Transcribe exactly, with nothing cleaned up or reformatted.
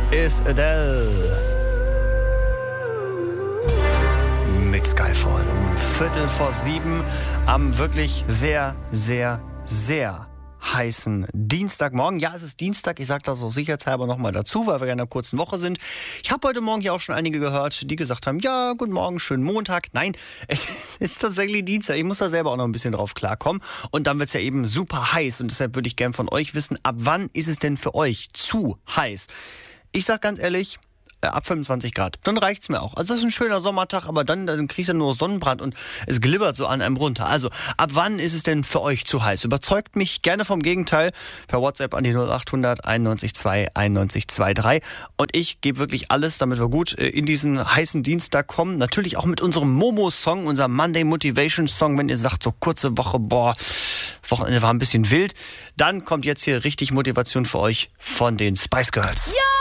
ist Adele mit Skyfall um Viertel vor sieben am wirklich sehr, sehr, sehr heißen Dienstagmorgen. Ja, es ist Dienstag, ich sage das so sicherheitshalber nochmal dazu, weil wir ja in einer kurzen Woche sind. Ich habe heute Morgen ja auch schon einige gehört, die gesagt haben, ja, guten Morgen, schönen Montag. Nein, es ist tatsächlich Dienstag. Ich muss da selber auch noch ein bisschen drauf klarkommen. Und dann wird es ja eben super heiß und deshalb würde ich gern von euch wissen, ab wann ist es denn für euch zu heiß? Ich sag ganz ehrlich, ab fünfundzwanzig Grad. Dann reicht's mir auch. Also das ist ein schöner Sommertag, aber dann, dann kriegst du nur Sonnenbrand und es glibbert so an einem runter. Also ab wann ist es denn für euch zu heiß? Überzeugt mich gerne vom Gegenteil per WhatsApp an die null acht hundert einundneunzig zwei einundneunzig zweiunddreißig. Und ich gebe wirklich alles, damit wir gut in diesen heißen Dienstag kommen. Natürlich auch mit unserem Momo-Song, unserem Monday Motivation Song. Wenn ihr sagt, so kurze Woche, boah, das Wochenende war ein bisschen wild, dann kommt jetzt hier richtig Motivation für euch von den Spice Girls. Ja!